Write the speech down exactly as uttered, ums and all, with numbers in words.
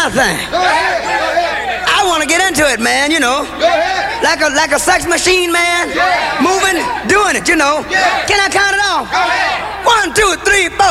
kind of thing. I want to get into it, man, you know. Like a like a sex machine, man. Moving, doing it, you know. Can I count it off? One, two, three, four.